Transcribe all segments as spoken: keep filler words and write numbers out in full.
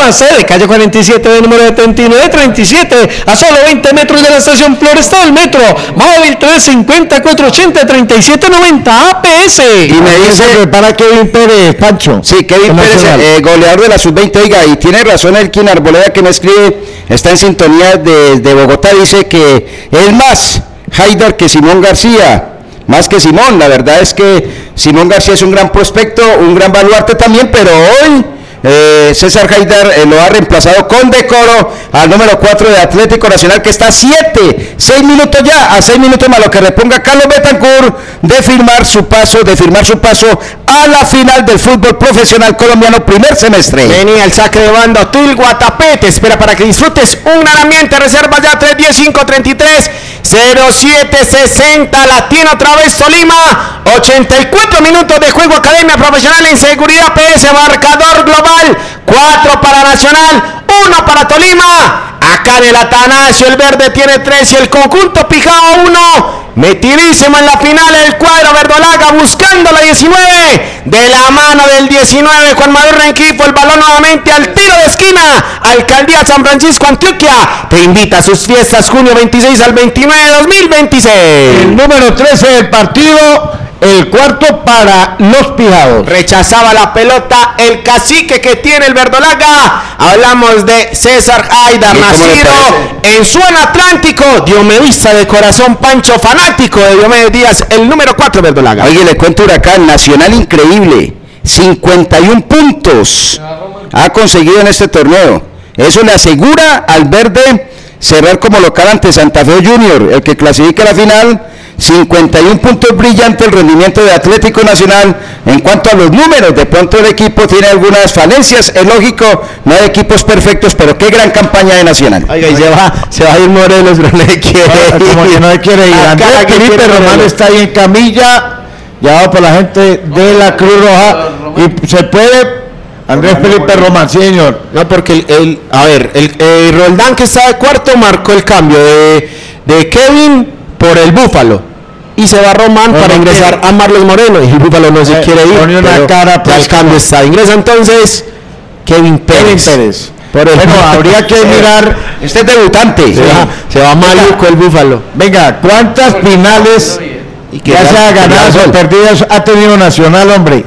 nueva sede, calle cuarenta y siete de número setenta y nueve treinta y siete, a solo veinte metros de la estación Florestal del Metro. Móvil tres cinco cero, cuatro ochenta, treinta y siete noventa, A P S. Y me dice, para Kevin Pérez, Pancho. Sí, Kevin Pérez, eh, goleador de la sub veinte, oiga, y tiene razón Elkin Arboleda que me escribe, está en sintonía desde de Bogotá, dice que es más Haidar que Simón García, más que Simón, la verdad es que Simón García es un gran prospecto, un gran baluarte también, pero hoy eh, César Haidar eh, lo ha reemplazado con decoro al número cuatro de Atlético Nacional, que está a siete, seis minutos ya, a seis minutos más lo que reponga Carlos Betancourt de firmar su paso, de firmar su paso a la final del fútbol profesional colombiano primer semestre. Venía el saque de banda, Otul Guatapé te espera para que disfrutes un gran ambiente, reserva ya tres diez, cinco treinta y tres, cero siete sesenta, la tiene otra vez Tolima, ochenta y cuatro minutos de juego, Academia Profesional en Seguridad P S, marcador global, cuatro para Nacional, uno para Tolima. Acá en el Atanasio el verde tiene tres y el conjunto Pijao uno. Metidísimo en la final el cuadro verdolaga buscando la diecinueve, de la mano del diecinueve Juan Manuel Rengifo, el balón nuevamente al tiro de esquina. Alcaldía San Francisco, Antioquia te invita a sus fiestas junio veintiséis al veintinueve de dos mil veintiséis. El número trece del partido, el cuarto para los Pijados. Rechazaba la pelota el cacique que tiene el verdolaga. Hablamos de César Haidar, nacido en Suena Atlántico, diomedista de corazón, Pancho, fanático de Diomedes Díaz, el número cuatro verdolaga. Oye, le cuento Huracán, Nacional increíble, cincuenta y uno puntos ha conseguido en este torneo. Eso le asegura al verde cerrar como local ante Santa Fe Junior, el que clasifica a la final. cincuenta y uno puntos, brillante el rendimiento de Atlético Nacional. En cuanto a los números, de pronto el equipo tiene algunas falencias, es lógico, no hay equipos perfectos, pero qué gran campaña de Nacional. Oiga, y se va, se va a ir Morelos, pero no le quiere ir. Como que no le quiere ir. Andrés Felipe Román está ahí en camilla, llevado por la gente de la Cruz Roja, y se puede... Andrés Felipe Román, sí, señor. No, porque el, el a ver, el, el Roldán, que está de cuarto, marcó el cambio de, de Kevin por el Búfalo. Y se va Román no, para no ingresar quiere. a Marlos Moreno. Y el Búfalo no se eh, quiere ir. Pone una cara, pues, el cambio está. Ingresa entonces Kevin Pérez. Kevin Pérez. Por el bueno, habría que mirar. Este es debutante. Se va, se va maluco el Búfalo. Venga, ¿cuántas finales ya se ha ganado o perdidas ha tenido Nacional, hombre?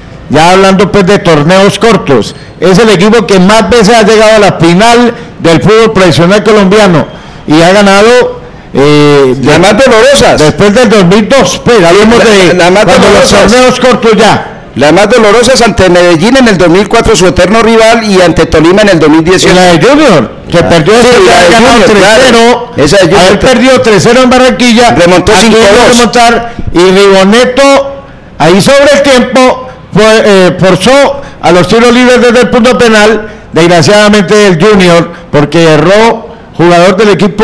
Ya hablando pues de torneos cortos, es el equipo que más veces ha llegado a la final del fútbol profesional colombiano y ha ganado eh, las de, más dolorosas después del dos mil dos, pues hablemos de la, la cuando los torneos cortos ya. Las más dolorosas ante Medellín en el dos mil cuatro, su eterno rival, y ante Tolima en el dos mil dieciocho. Y la de Junior, que ah, perdió, sí, este, ganado tres cero, claro. Esa de Junior, haber perdido tres cero en Barranquilla, remontó cinco dos. Y Rigoneto, ahí sobre el tiempo, Fue, eh, forzó a los tiros libres desde el punto penal, desgraciadamente el Junior, porque erró jugador del equipo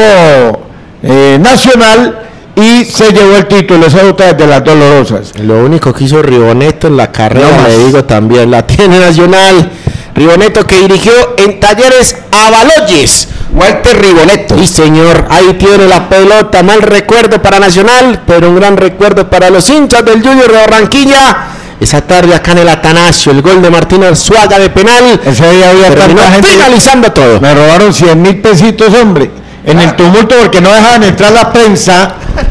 eh, nacional y se llevó el título. Esa es otra de las dolorosas. Lo único que hizo Rigoneto en la carrera, no le digo también, la tiene Nacional. Rigoneto, que dirigió en Talleres Avaloyes. Walter Rigoneto. Sí, señor, ahí tiene la pelota. Mal recuerdo para Nacional, pero un gran recuerdo para los hinchas del Junior de Barranquilla. Esa tarde acá en el Atanasio, el gol de Martín Arzuaga de penal. Ese día había tanta gente finalizando todo. Me robaron cien mil pesitos, hombre, en el tumulto, porque no dejaban entrar la prensa.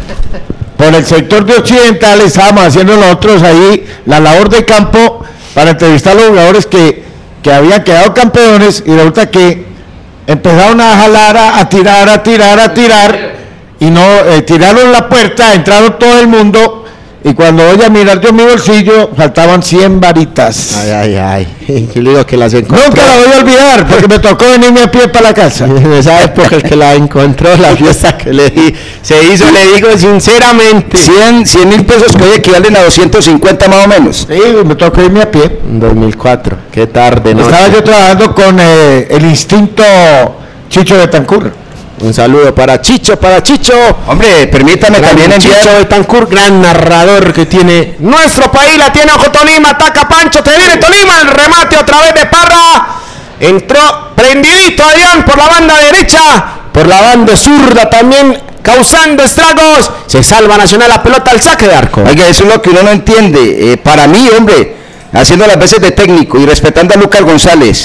Por el sector de Occidental estábamos haciendo nosotros ahí la labor de campo para entrevistar a los jugadores que, que habían quedado campeones, y resulta que empezaron a jalar, a, a tirar, a tirar, a tirar, y no eh, tiraron la puerta, entraron todo el mundo. Y cuando voy a mirar yo mi bolsillo, faltaban cien varitas. Ay, ay, ay. Yo le digo que las encontró. Nunca la voy a olvidar, porque me tocó venirme a pie para la casa. En esa época el que la encontró, la fiesta que le di, se hizo, le digo sinceramente. cien mil pesos que hoy equivalen a doscientos cincuenta más o menos. Sí, me tocó irme a pie. En dos mil cuatro, qué tarde, ¿no? Estaba yo trabajando con eh, el instinto Chicho Betancourt. Un saludo para Chicho, para Chicho. Hombre, permítame gran también enviar. Chicho Betancourt, gran narrador que tiene nuestro país. La tiene ojo Tolima, ataca Pancho, te viene Tolima, el remate otra vez de Parra. Entró prendidito Adrián por la banda derecha, por la banda zurda también, causando estragos. Se salva Nacional, la pelota al saque de arco. Oiga, eso es lo que uno no entiende. Eh, para mí, hombre, haciendo las veces de técnico y respetando a Lucas González,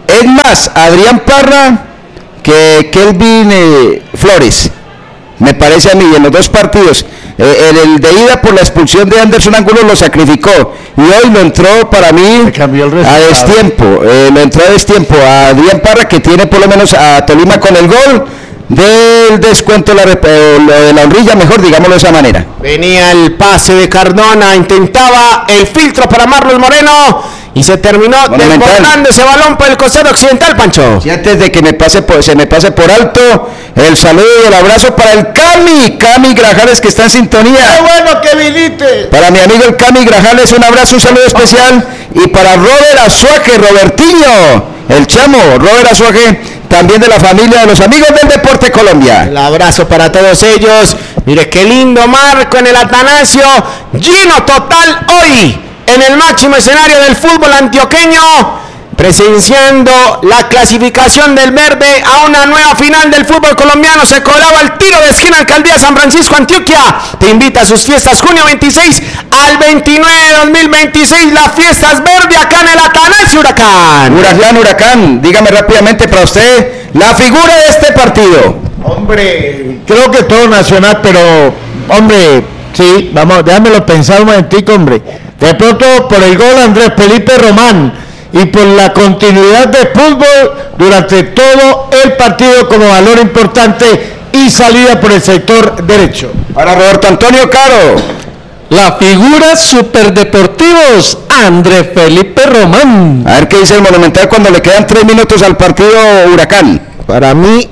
Es más, Adrián Parra que Kelvin eh, Flores, me parece a mí, en los dos partidos. Eh, en el de ida por la expulsión de Anderson Angulo lo sacrificó y hoy lo entró para mí a destiempo, eh, lo entró a destiempo a Adrián Parra, que tiene por lo menos a Tolima con el gol del descuento, la, eh, lo de la honrilla, mejor digámoslo de esa manera. Venía el pase de Cardona, intentaba el filtro para Marlos Moreno y se terminó desbordando ese balón por el costado occidental, Pancho. Y antes de que me pase por, se me pase por alto, el saludo y el abrazo para el Cami, Cami Grajales, que está en sintonía. ¡Qué bueno que viniste! Para mi amigo el Cami Grajales, un abrazo, un saludo especial. Y para Robert Azuaje, Robertinho, el chamo, Robert Azuaje, también de la familia de los amigos del Deporte Colombia. El abrazo para todos ellos. Mire qué lindo marco en el Atanasio, lleno total hoy en el máximo escenario del fútbol antioqueño, presenciando la clasificación del verde a una nueva final del fútbol colombiano. Se cobraba el tiro de esquina Alcaldía San Francisco, Antioquia. Te invita a sus fiestas junio veintiséis al veintinueve de dos mil veintiséis. Las fiestas verde acá en el Atanasio Huracán. Huracán, Huracán, dígame rápidamente para usted la figura de este partido. Hombre, creo que todo nacional, pero, hombre, sí, vamos, déjamelo pensar un momentico, hombre. De pronto, por el gol Andrés Felipe Román y por la continuidad de fútbol durante todo el partido como valor importante y salida por el sector derecho. Para Roberto Antonio Caro. La figura superdeportivos, Andrés Felipe Román. A ver qué dice el Monumental cuando le quedan tres minutos al partido Huracán. Para mí,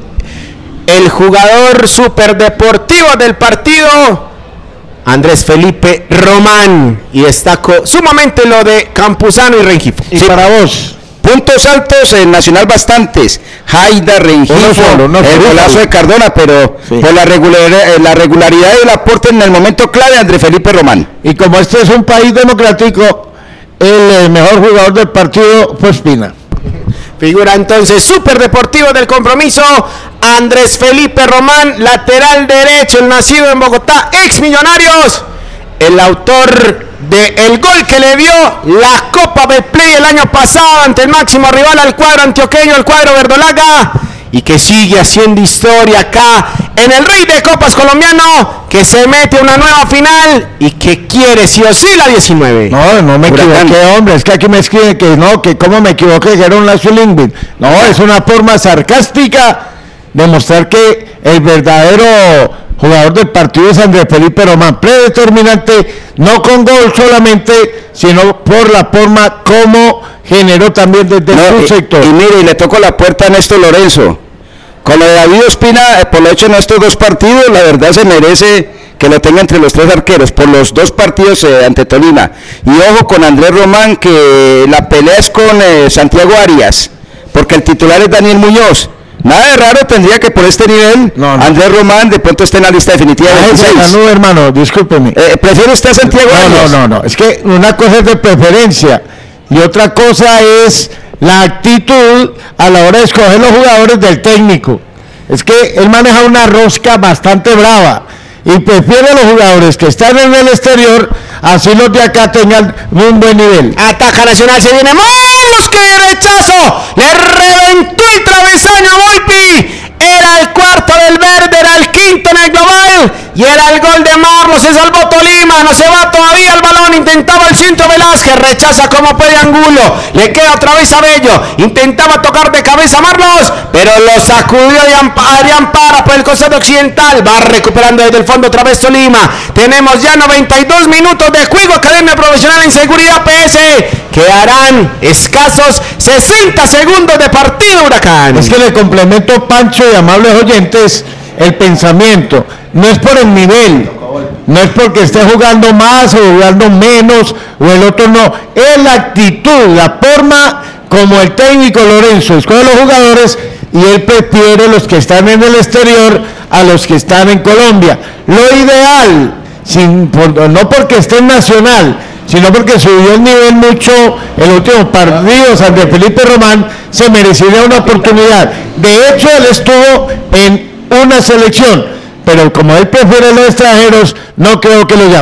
el jugador superdeportivo del partido, Andrés Felipe Román, y destaco sumamente lo de Campuzano y Rengifo. Y sí, para vos, puntos altos en Nacional bastantes, Jaida, Rengifo, no solo, no el golazo de Cardona, pero sí, por la regularidad, la regularidad y el aporte en el momento clave, Andrés Felipe Román. Y como este es un país democrático, el mejor jugador del partido fue Espina. Figura entonces superdeportivo del compromiso, Andrés Felipe Román, lateral derecho, el nacido en Bogotá, ex Millonarios, el autor del gol que le dio la Copa Betplay el año pasado ante el máximo rival al cuadro antioqueño, el cuadro verdolaga, y que sigue haciendo historia acá en el Rey de Copas colombiano, que se mete a una nueva final y que quiere sí o sí la diecinueve. No, no me Huracán. equivoqué, hombre, es que aquí me escriben que no, que cómo me equivoqué, que era un lazo lingüístico. No, es una forma sarcástica de mostrar que el verdadero jugador del partido es Andrés Felipe Román, predeterminante, no con gol solamente, sino por la forma como generó también desde no, su y, sector. Y mire, y le tocó la puerta a Néstor Lorenzo. Con lo de David Ospina, eh, por lo hecho en estos dos partidos, la verdad se merece que lo tenga entre los tres arqueros, por los dos partidos eh, ante Tolima. Y ojo con Andrés Román, que la pelea es con eh, Santiago Arias, porque el titular es Daniel Muñoz. Nada de raro tendría que por este nivel no, no. Andrés Román de pronto esté en la lista definitiva de veintiséis. No, hermano, discúlpeme. Eh, ¿Prefiere usted a Santiago no, Arias? No, no, no, es que una cosa es de preferencia y otra cosa es la actitud a la hora de escoger los jugadores del técnico. Es que él maneja una rosca bastante brava y prefiere a los jugadores que están en el exterior, así los de acá tengan un buen nivel. Ataca Nacional, se viene Moros, que derechazo, le reventó el travesaño a Volpi. Era el cuarto del verde, era el quinto en el global y era el gol de Marlos. Se salvó Tolima, no se va todavía el balón, intentaba el centro Velázquez, rechaza como puede Angulo, le queda otra vez a Bello, intentaba tocar de cabeza a Marlos, pero lo sacudió Adrián Parra por el costado occidental, va recuperando desde el fondo otra vez Tolima. Tenemos ya noventa y dos minutos de juego, Academia Profesional en Seguridad P S, quedarán escasos sesenta segundos de partido, Huracán. Es que le complemento, Pancho y amables oyentes, el pensamiento, no es por el nivel, no es porque esté jugando más o jugando menos o el otro no, es la actitud, la forma como el técnico Lorenzo escoge los jugadores y él prefiere los que están en el exterior a los que están en Colombia. Lo ideal, sin, por, no porque esté en Nacional, sino porque subió el nivel mucho en los últimos partidos, Andrés Felipe Román se merecería una oportunidad. De hecho, él estuvo en una selección, pero como él prefiere los extranjeros, no creo que lo llame.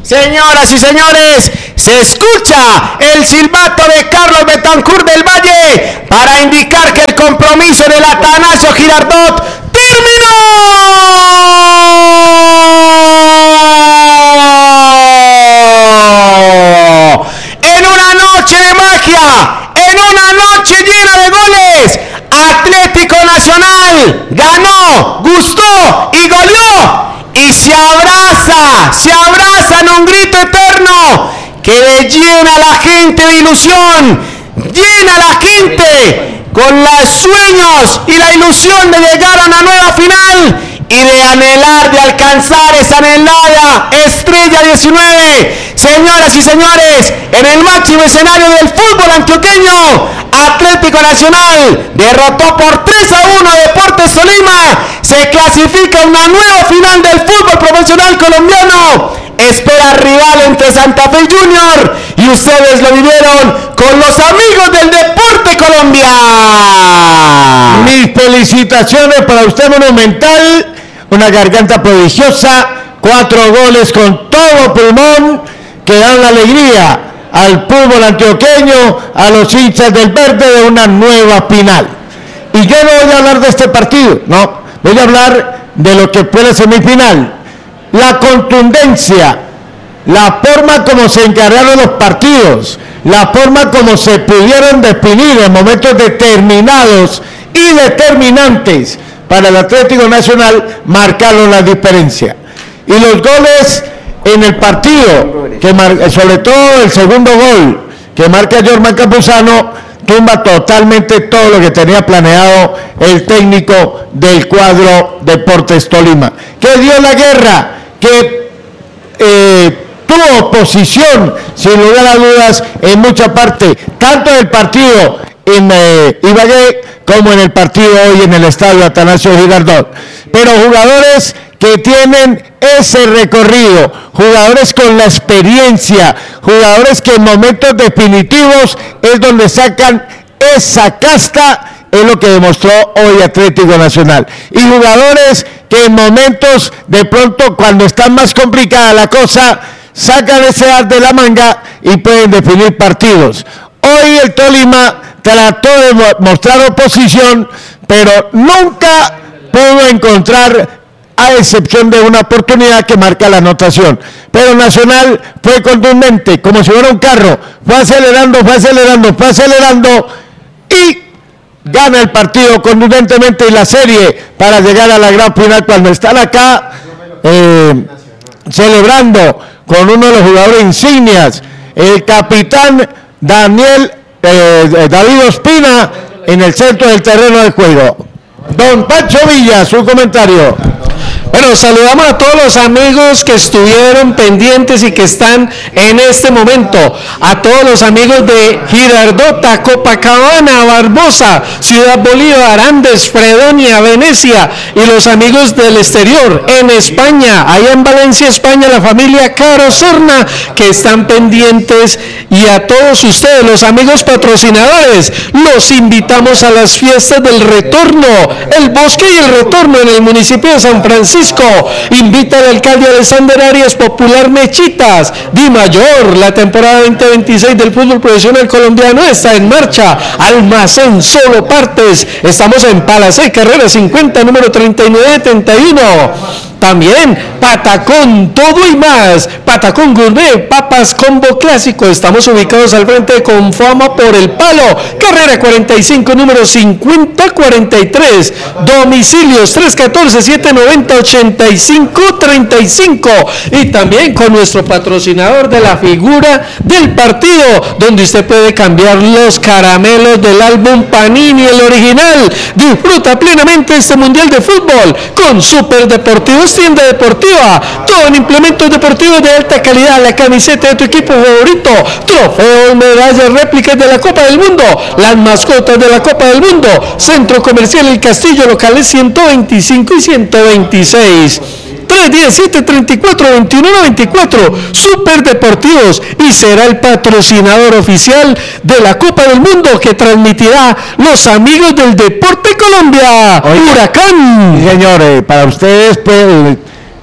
Señoras y señores, se escucha el silbato de Carlos Betancourt del Valle para indicar que el compromiso del Atanasio Girardot terminó. En una noche de magia, en una noche llena de goles, Atlético Nacional ganó, gustó y goleó. Y se abraza, se abraza en un grito eterno que llena a la gente de ilusión, llena a la gente con los sueños y la ilusión de llegar a una nueva final y de anhelar, de alcanzar esa anhelada estrella diecinueve. Señoras y señores, en el máximo escenario del fútbol antioqueño, Atlético Nacional derrotó por tres a uno a Deportes Tolima, se clasifica a una nueva final del fútbol profesional colombiano, espera rival entre Santa Fe y Junior, y ustedes lo vivieron con los amigos del Deporte Colombia. Mis felicitaciones para usted, Monumental, una garganta prodigiosa, cuatro goles con todo pulmón que dan la alegría al fútbol antioqueño, a los hinchas del verde de una nueva final. Y yo no voy a hablar de este partido, no, voy a hablar de lo que fue la semifinal, la contundencia, la forma como se encargaron los partidos, la forma como se pudieron definir en momentos determinados y determinantes para el Atlético Nacional marcaron la diferencia. Y los goles en el partido, que mar, sobre todo el segundo gol que marca Jorman Campuzano, tumba totalmente todo lo que tenía planeado el técnico del cuadro Deportes Tolima, que dio la guerra, que eh, tuvo oposición, sin lugar a dudas, en mucha parte, tanto en el partido en eh, Ibagué como en el partido hoy en el estadio Atanasio Girardot. Pero jugadores que tienen ese recorrido, jugadores con la experiencia, jugadores que en momentos definitivos es donde sacan esa casta, es lo que demostró hoy Atlético Nacional. Y jugadores que en momentos de pronto, cuando está más complicada la cosa, sacan ese as de la manga y pueden definir partidos. Hoy el Tolima trató de mostrar oposición, pero nunca pudo encontrar, a excepción de una oportunidad que marca la anotación. Pero Nacional fue contundente, como si fuera un carro, fue acelerando, fue acelerando, fue acelerando y gana el partido contundentemente y la serie para llegar a la gran final, cuando están acá eh, celebrando con uno de los jugadores insignias, el capitán Daniel eh, David Ospina, en el centro del terreno de juego. Don Pancho Villa, su comentario. Bueno, saludamos a todos los amigos que estuvieron pendientes y que están en este momento, a todos los amigos de Girardota, Copacabana, Barbosa, Ciudad Bolívar, Andes, Fredonia, Venecia, y los amigos del exterior, en España, allá en Valencia, España, la familia Caro Serna, que están pendientes, y a todos ustedes, los amigos patrocinadores, los invitamos a las fiestas del retorno, el bosque y el retorno en el municipio de San Francisco. Invita al alcalde Alexander Arias, Popular Mechitas, Di Mayor. La temporada veinte veintiséis del fútbol profesional colombiano está en marcha. Almacén Solo Partes. Estamos en Palacé, carrera cincuenta, número treinta y nueve setenta y uno. También Patacón, todo y más. Patacón Gourmet, papas combo clásico. Estamos ubicados al frente de Confama por el Palo, carrera cuarenta y cinco, número cincuenta cuarenta y tres. Domicilios tres uno cuatro, siete nueve cero, ocho cinco tres cinco. Y también con nuestro patrocinador de la figura del partido, donde usted puede cambiar los caramelos del álbum Panini, el original. Disfruta plenamente este mundial de fútbol con Super Deportivos, tienda deportiva, todo en implementos deportivos de alta calidad, la camiseta de tu equipo favorito, trofeos, medallas, réplicas de la Copa del Mundo, las mascotas de la Copa del Mundo. Centro Comercial El Castillo, locales ciento veinticinco y ciento veintiséis. tres diecisiete, treinta y cuatro, veintiuno noventa y cuatro. Super Deportivos, y será el patrocinador oficial de la Copa del Mundo, que transmitirá los amigos del Deporte Colombia. Oye, Huracán. Sí, señores, para ustedes, pues,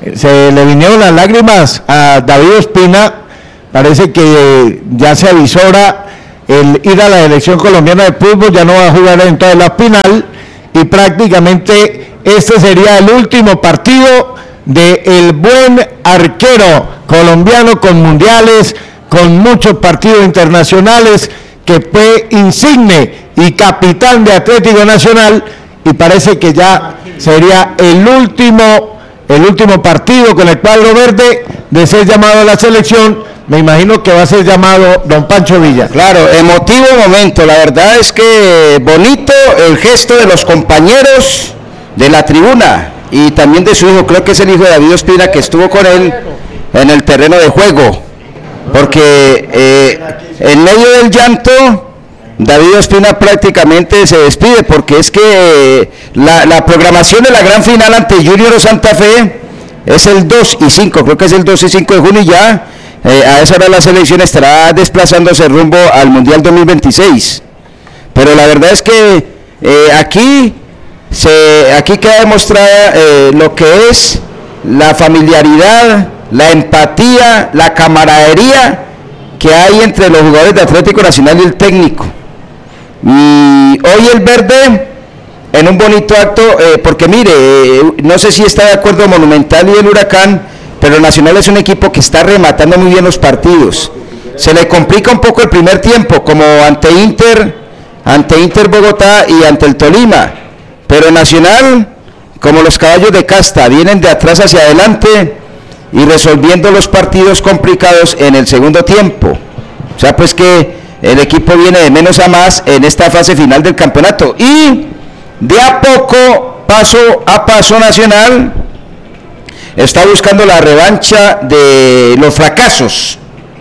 se le vinieron las lágrimas a David Ospina. Parece que ya se avisora el ir a la selección colombiana de fútbol, ya no va a jugar en toda la final y prácticamente este sería el último partido del buen arquero colombiano con mundiales, con muchos partidos internacionales, que fue insigne y capitán de Atlético Nacional, y parece que ya sería el último, el último partido con el cuadro verde de ser llamado a la selección. Me imagino que va a ser llamado don Pancho Villa. Claro, emotivo momento, la verdad es que bonito el gesto de los compañeros de la tribuna y también de su hijo, creo que es el hijo de David Ospina, que estuvo con él en el terreno de juego, porque eh, en medio del llanto David Ospina prácticamente se despide, porque es que eh, la, la programación de la gran final ante Junior Santa Fe es el dos y cinco, creo que es el dos y cinco de junio y ya eh, a esa hora la selección estará desplazándose rumbo al Mundial dos mil veintiséis, pero la verdad es que eh, aquí se, aquí queda demostrada eh, lo que es la familiaridad, la empatía, la camaradería que hay entre los jugadores de Atlético Nacional y el técnico. Y hoy el verde, en un bonito acto, eh, porque mire, eh, no sé si está de acuerdo Monumental y el Huracán, pero Nacional es un equipo que está rematando muy bien los partidos. Se le complica un poco el primer tiempo, como ante Inter, ante Inter Bogotá y ante el Tolima, pero Nacional, como los caballos de casta, vienen de atrás hacia adelante y resolviendo los partidos complicados en el segundo tiempo. O sea, pues que el equipo viene de menos a más en esta fase final del campeonato. Y de a poco, paso a paso, Nacional está buscando la revancha de los fracasos.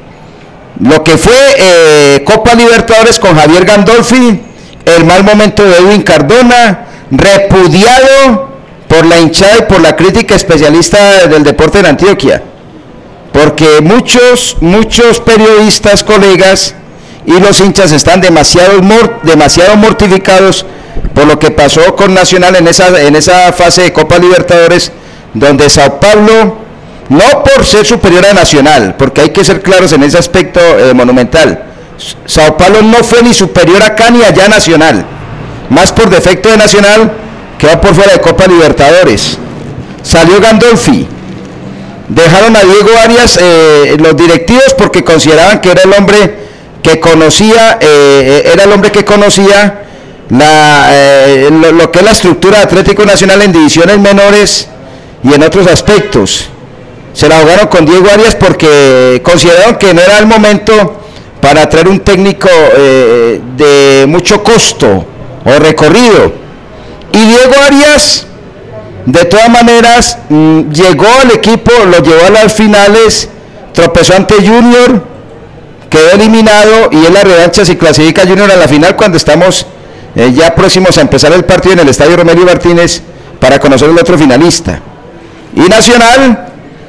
Lo que fue eh, Copa Libertadores con Javier Gandolfi, el mal momento de Edwin Cardona, repudiado por la hinchada y por la crítica especialista del deporte en Antioquia, porque muchos, muchos periodistas, colegas y los hinchas están demasiado, mort, demasiado mortificados por lo que pasó con Nacional en esa, en esa fase de Copa Libertadores, donde Sao Paulo, no por ser superior a Nacional, porque hay que ser claros en ese aspecto eh, Monumental, Sao Paulo no fue ni superior acá ni allá Nacional, más por defecto de Nacional, quedó por fuera de Copa Libertadores. Salió Gandolfi, dejaron a Diego Arias eh, los directivos porque consideraban que era el hombre que conocía, eh, era el hombre que conocía la, eh, lo, lo que es la estructura de Atlético Nacional en divisiones menores y en otros aspectos. Se la jugaron con Diego Arias porque consideraron que no era el momento para traer un técnico eh, de mucho costo o recorrido. Y Diego Arias, de todas maneras, mmm, llegó al equipo, lo llevó a las finales, tropezó ante Junior, quedó eliminado y en la revancha si clasifica Junior a la final cuando estamos eh, ya próximos a empezar el partido en el Estadio Romelio Martínez para conocer el otro finalista. Y Nacional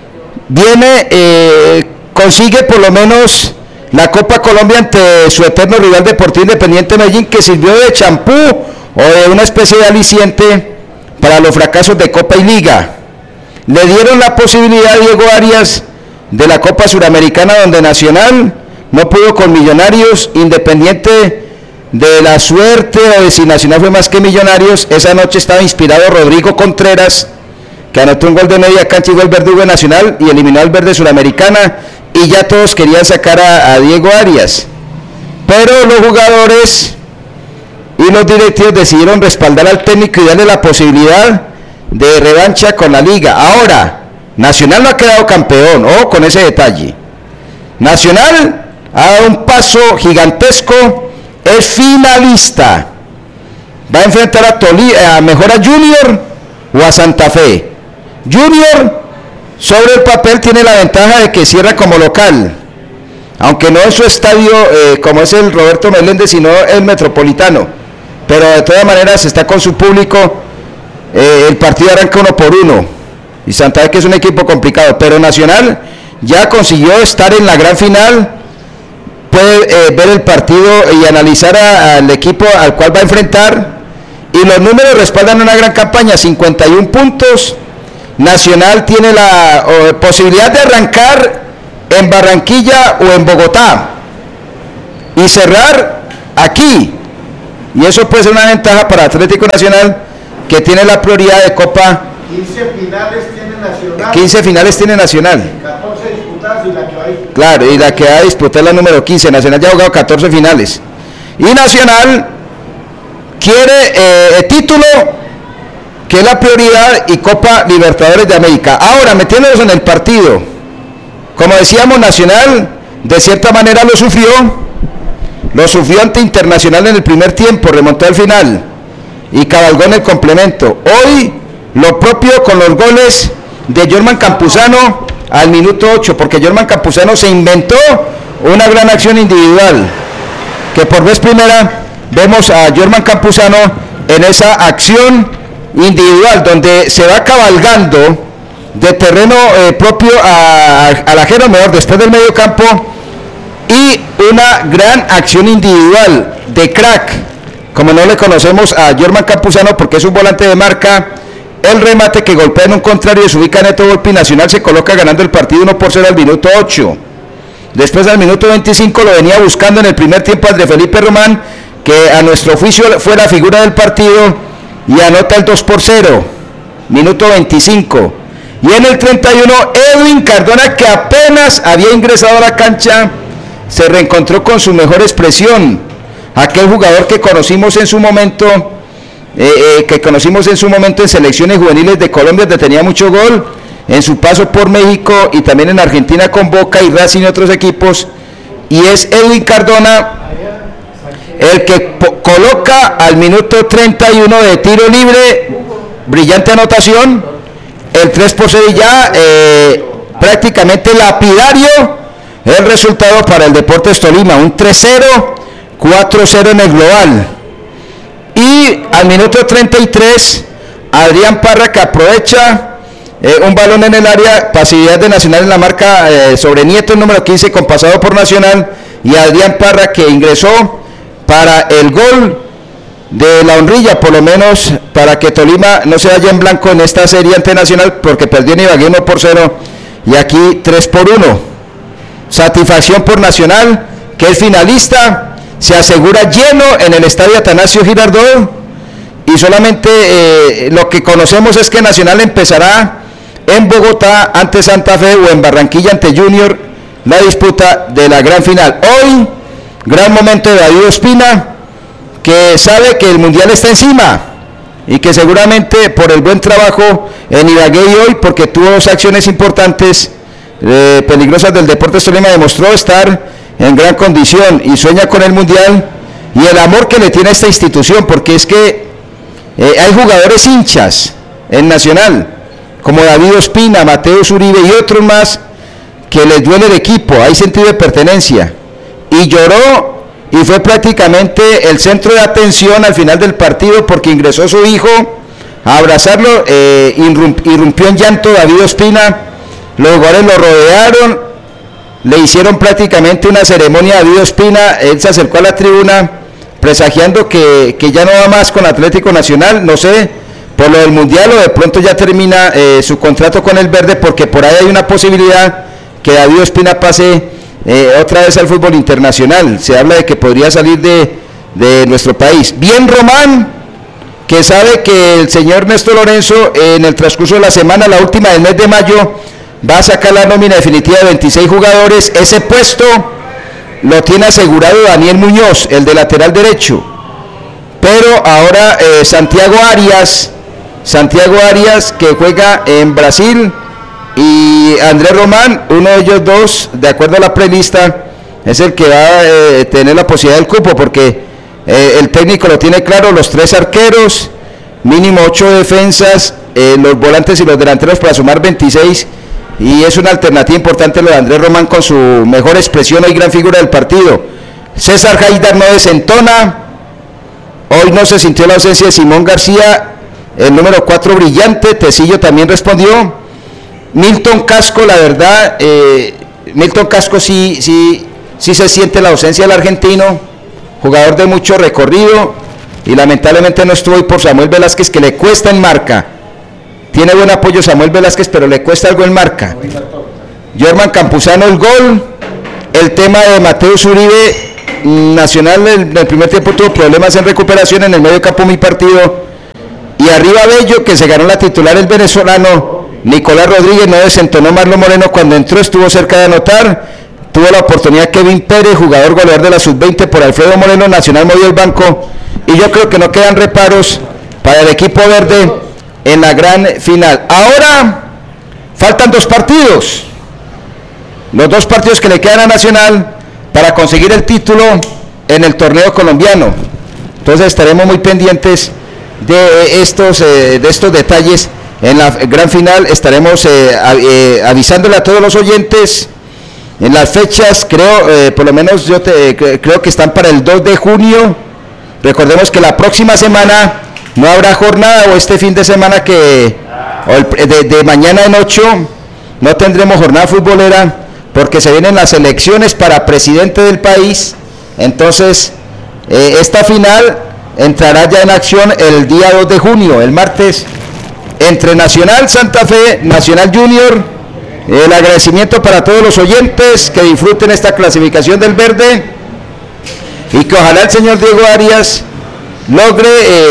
viene, eh, consigue por lo menos la Copa Colombia ante su eterno rival Deportivo Independiente Medellín, que sirvió de champú o de una especie de aliciente para los fracasos de Copa y Liga. Le dieron la posibilidad a Diego Arias de la Copa Suramericana, donde Nacional no pudo con Millonarios, independiente de la suerte o de si Nacional fue más que Millonarios. Esa noche estaba inspirado Rodrigo Contreras, que anotó un gol de media cancha y fue el verdugo de Nacional y eliminó al verde Suramericana, y ya todos querían sacar a, a Diego Arias, pero los jugadores y los directivos decidieron respaldar al técnico y darle la posibilidad de revancha con la liga. Ahora, Nacional no ha quedado campeón, ojo con ese detalle. Nacional ha dado un paso gigantesco, es finalista, va a enfrentar a, Toli, a mejor a Junior o a Santa Fe. Junior sobre el papel tiene la ventaja de que cierra como local, aunque no es su estadio eh, como es el Roberto Meléndez, sino el Metropolitano, pero de todas maneras está con su público. Eh, el partido arranca uno por uno y Santa Fe, que es un equipo complicado, pero Nacional ya consiguió estar en la gran final, puede eh, ver el partido y analizar a, al equipo al cual va a enfrentar, y los números respaldan una gran campaña: cincuenta y uno puntos, Nacional tiene la o, posibilidad de arrancar en Barranquilla o en Bogotá y cerrar aquí, y eso puede ser una ventaja para Atlético Nacional, que tiene la prioridad de Copa. quince finales tiene Nacional. quince finales tiene Nacional. catorce disputadas y la que va a disputar. Claro, y la que va a disputar la número quince. Nacional ya ha jugado catorce finales. Y Nacional quiere eh, título, que es la prioridad, y Copa Libertadores de América. Ahora, metiéndonos en el partido, como decíamos, Nacional de cierta manera lo sufrió, lo sufrió ante Internacional en el primer tiempo, remontó al final y cabalgó en el complemento. Hoy lo propio con los goles de Jorman Campuzano al minuto ocho, porque Jorman Campuzano se inventó una gran acción individual, que por vez primera vemos a Jorman Campuzano en esa acción individual, donde se va cabalgando de terreno eh, propio a, al ajeno, mejor, después del medio campo, y una gran acción individual de crack, como no le conocemos a Jorman Campuzano, porque es un volante de marca. El remate que golpea en un contrario y se ubica Neto Volpi, Nacional se coloca ganando el partido uno por cero al minuto ocho. Después al minuto veinticinco lo venía buscando en el primer tiempo André Felipe Román, que a nuestro juicio fue la figura del partido, y anota el dos por cero, minuto veinticinco. Y en el treinta y uno, Edwin Cardona, que apenas había ingresado a la cancha, se reencontró con su mejor expresión. Aquel jugador que conocimos en su momento, eh, eh, que conocimos en su momento en selecciones juveniles de Colombia, donde tenía mucho gol, en su paso por México y también en Argentina con Boca y Racing y otros equipos, y es Edwin Cardona el que coloca al minuto treinta y uno de tiro libre, brillante anotación, el tres por cero, y ya eh, prácticamente lapidario el resultado para el Deportes Tolima, un tres cero, cuatro cero en el global. Y al minuto treinta y tres, Adrián Parra, que aprovecha eh, un balón en el área, pasividad de Nacional en la marca eh, sobre Nieto, el número quince, compasado por Nacional, y Adrián Parra, que ingresó para el gol de la honrilla, por lo menos para que Tolima no se vaya en blanco en esta serie ante Nacional, porque perdió en Ibagué uno por cero y aquí tres por uno. Satisfacción por Nacional, que es finalista, se asegura lleno en el estadio Atanasio Girardot, y solamente eh, lo que conocemos es que Nacional empezará en Bogotá ante Santa Fe o en Barranquilla ante Junior la disputa de la gran final. Hoy, gran momento de David Ospina, que sabe que el Mundial está encima y que seguramente por el buen trabajo en Ibagué y hoy, porque tuvo dos acciones importantes eh, peligrosas del Deportes Tolima, demostró estar en gran condición y sueña con el Mundial, y el amor que le tiene a esta institución, porque es que eh, hay jugadores hinchas en Nacional, como David Ospina, Mateo Uribe y otros más, que les duele el equipo, hay sentido de pertenencia, y lloró y fue prácticamente el centro de atención al final del partido, porque ingresó su hijo a abrazarlo, eh, irrumpió en llanto David Ospina, los jugadores lo rodearon, le hicieron prácticamente una ceremonia a David Ospina, él se acercó a la tribuna presagiando que, que ya no va más con Atlético Nacional, no sé, por lo del Mundial, o de pronto ya termina eh, su contrato con el Verde, porque por ahí hay una posibilidad que David Ospina pase eh, otra vez al fútbol internacional. Se habla de que podría salir de, de nuestro país. Bien Román, que sabe que el señor Néstor Lorenzo eh, en el transcurso de la semana, la última del mes de mayo, va a sacar la nómina definitiva de veintiséis jugadores. Ese puesto lo tiene asegurado Daniel Muñoz, el de lateral derecho, pero ahora eh, Santiago Arias, Santiago Arias, que juega en Brasil, y Andrés Román, uno de ellos dos, de acuerdo a la prelista, es el que va a eh, tener la posibilidad del cupo, porque eh, el técnico lo tiene claro: los tres arqueros, mínimo ocho defensas, eh, los volantes y los delanteros para sumar veintiséis, y es una alternativa importante lo de Andrés Román, con su mejor expresión y gran figura del partido. César Haidar no desentona, hoy no se sintió la ausencia de Simón García, el número cuatro brillante. Tecillo también respondió. Milton Casco, la verdad, eh, Milton Casco sí, sí, sí se siente la ausencia del argentino, jugador de mucho recorrido, y lamentablemente no estuvo hoy por Samuel Velázquez, que le cuesta en marca. tiene buen apoyo Samuel Velázquez, pero le cuesta algo en marca. Jorman Campuzano el gol. El tema de Mateus Uribe, Nacional en el primer tiempo tuvo problemas en recuperación, en el medio campo mi partido. Y arriba Bello, que se ganó la titular el venezolano. Nicolás Rodríguez no desentonó. Marlon Moreno cuando entró estuvo cerca de anotar. Tuvo la oportunidad Kevin Pérez, jugador goleador de la sub veinte por Alfredo Moreno. Nacional movió el banco. Y yo creo que no quedan reparos para el equipo verde en la gran final. Ahora faltan dos partidos. Los dos partidos que le quedan a Nacional para conseguir el título en el torneo colombiano. Entonces estaremos muy pendientes de estos, eh, de estos detalles. En la gran final estaremos eh, a, eh, avisándole a todos los oyentes en las fechas. Creo, eh, por lo menos yo te, creo que están para el dos de junio. Recordemos que la próxima semana no habrá jornada, o este fin de semana que o el, de, de mañana en ocho no tendremos jornada futbolera, porque se vienen las elecciones para presidente del país. Entonces eh, esta final entrará ya en acción el día dos de junio, el martes, entre Nacional Santa Fe, Nacional Junior. El agradecimiento para todos los oyentes que disfruten esta clasificación del verde, y que ojalá el señor Diego Arias logre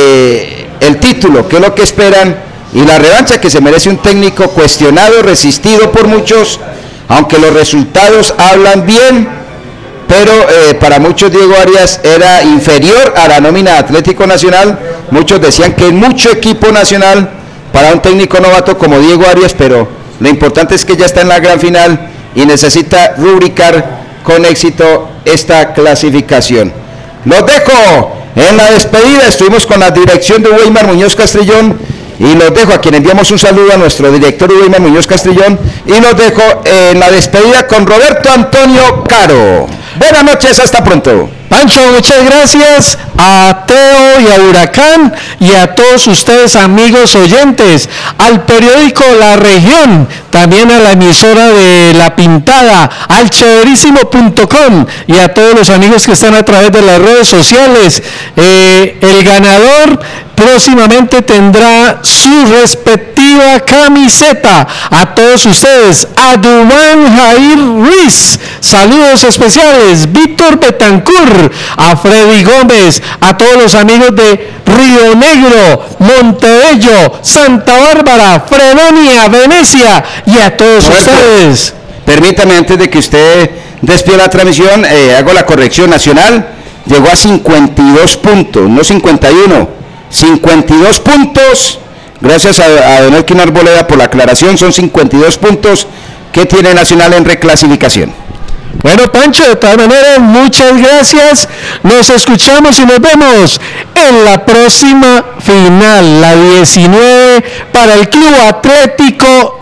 eh, el título, que es lo que esperan, y la revancha que se merece un técnico cuestionado, resistido por muchos, aunque los resultados hablan bien, pero eh, para muchos Diego Arias era inferior a la nómina de Atlético Nacional. Muchos decían que es mucho equipo nacional para un técnico novato como Diego Arias, pero lo importante es que ya está en la gran final y necesita rubricar con éxito esta clasificación. Los dejo en la despedida. Estuvimos con la dirección de Weimar Muñoz Castrillón, y los dejo a quien enviamos un saludo a nuestro director Weimar Muñoz Castrillón, y los dejo en la despedida con Roberto Antonio Caro. Buenas noches, hasta pronto. Pancho, muchas gracias a Teo y a Huracán y a todos ustedes, amigos oyentes, al periódico La Región, también a la emisora de La Pintada, al chéverísimo punto com y a todos los amigos que están a través de las redes sociales. Eh, el ganador próximamente tendrá su respectiva camiseta. A todos ustedes, a Dubán Jair Ruiz, saludos especiales, Víctor Betancourt, a Freddy Gómez, a todos los amigos de Río Negro, Montebello, Santa Bárbara, Fredonia, Venecia, y a todos Roberto, ustedes. Permítame, antes de que usted despida la transmisión, eh, hago la corrección. Nacional llegó a cincuenta y dos puntos, no cincuenta y uno, cincuenta y dos puntos. Gracias a, a don Elkin Arboleda por la aclaración. Son cincuenta y dos puntos que tiene Nacional en reclasificación. Bueno, Pancho, de todas maneras, muchas gracias. Nos escuchamos y nos vemos en la próxima final, la diecinueve, para el Club Atlético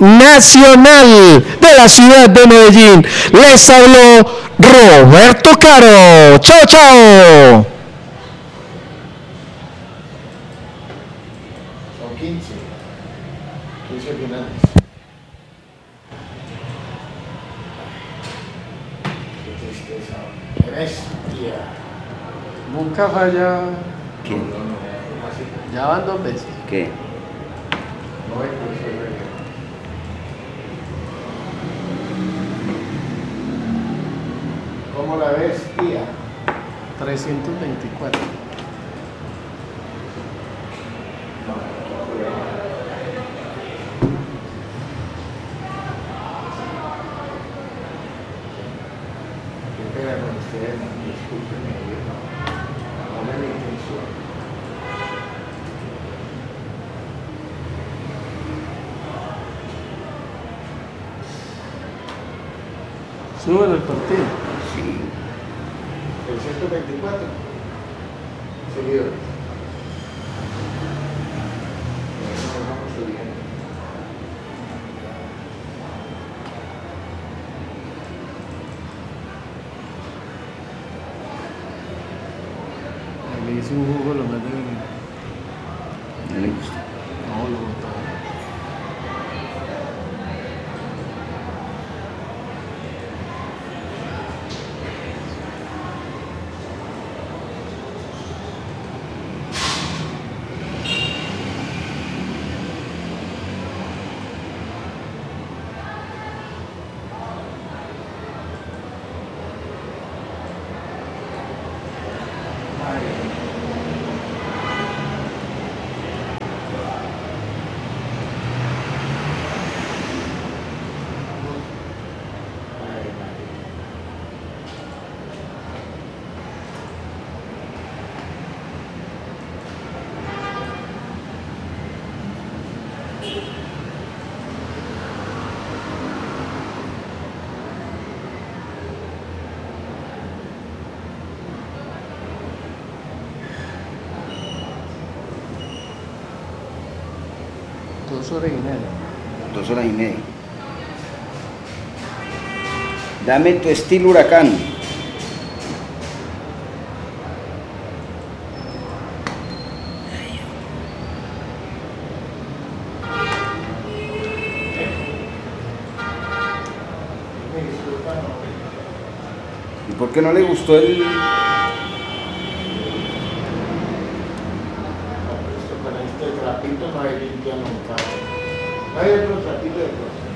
Nacional de la ciudad de Medellín. Les habló Roberto Caro. Chao, chao. Son quince. quince finales. Bestia. Nunca falla. ¿Qué? Ya van dos veces. ¿Qué? ¿Cómo la bestia? trescientos veinticuatro. Suben el partido. Sí. trescientos veinticuatro seguidores. Le hice un jugo, lo meten en... No le gusta. No, lo botaron. Dos horas y media. Dos horas y media. Dame tu estilo huracán. ¿Y por qué no le gustó el...? Con este trapito no hay limpia nunca. No hay otro trapito de cosas.